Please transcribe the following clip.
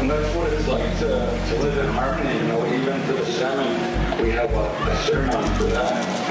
And that's what it's like to live in harmony, you know, even to the salmon, we have a ceremony for that.